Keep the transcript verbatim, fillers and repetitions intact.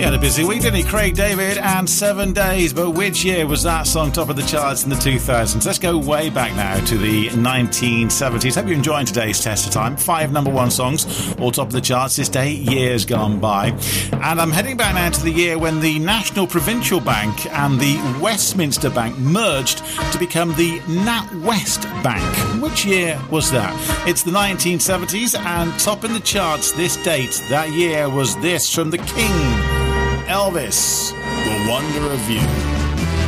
had a busy week, didn't he? Craig David and Seven Days. But which year was that song top of the charts in the two thousands? Let's go way back now to the nineteen seventies. Hope you're enjoying today's test of time. Five number one songs, all top of the charts this day, years gone by. And I'm heading back now to the year when the National Provincial Bank and the Westminster Bank merged to become the NatWest Bank. Which year was that? It's the nineteen seventies, and top in the charts this date, that year, was this from the King, Elvis, The Wonder of You.